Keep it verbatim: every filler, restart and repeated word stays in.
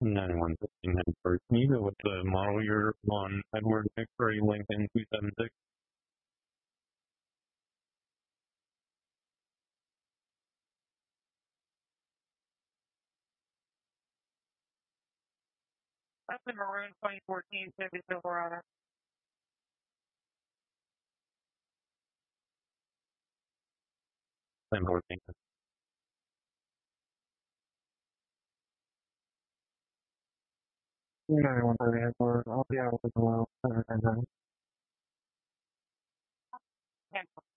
ninety-one fifteen Edward. Can you go with the model year on Edward X-Ray Lincoln two seventy-six? That's the Maroon twenty fourteen Chevy Silverado. ten fourteen. ninety-one thirty Edward. I'll be out with the low. ten